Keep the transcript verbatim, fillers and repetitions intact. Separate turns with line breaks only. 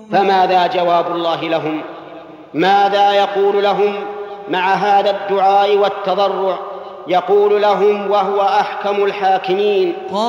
فماذا جواب الله لهم؟ ماذا يقول لهم مع هذا الدعاء والتضرع؟ يقول لهم وهو أحكم الحاكمين: